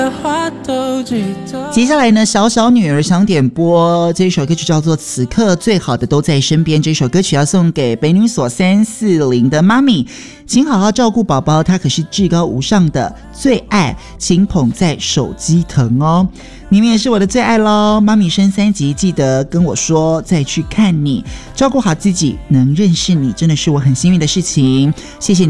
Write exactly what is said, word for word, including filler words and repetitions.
接下来呢，小小女儿想点播这首歌曲叫做《此刻最好的都在身边》，这首歌曲要送给北女所三四零的妈咪，请好好照顾宝宝，他可是至高无上的最爱，请捧在手机疼哦。你们也是我的最爱咯，妈咪升三级记得跟我说再去看你，照顾好自己，能认识你真的是我很幸运的事情，谢谢你。